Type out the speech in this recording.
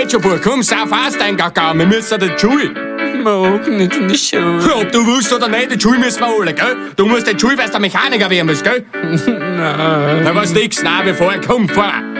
geht schon, Bub. Komm, sauf aus, dein Gaga. Wir müssen in die Schule. Mag nicht in die Schule. Ob du willst oder nicht, in die Schule müssen wir alle, gell? Du musst in die Schule, weil du Mechaniker werden musst, gell? Nein. Da was nix, nein, wir fahren. Komm, fahr.